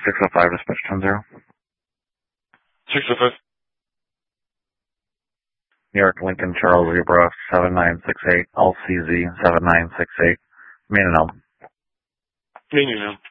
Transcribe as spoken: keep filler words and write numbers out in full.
six oh five, dispatch ten zero. six oh five. New York, Lincoln, Charles, Zebra, seven nine six eight, L C Z, seven nine six eight. Main and Elm. Main and Elm.